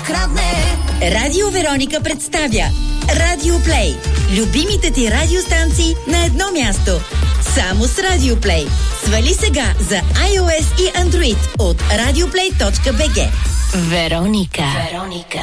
открадне. Радио Вероника представя Радио Плей. Любимите ти радиостанции на едно място. Само с Радио Плей. Свали сега за iOS и Android от radioplay.bg. Вероника.